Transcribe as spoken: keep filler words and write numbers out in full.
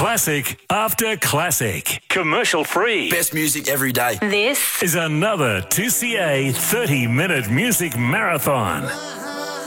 Classic after classic. Commercial free. Best music every day. This is another two C A thirty minute music marathon.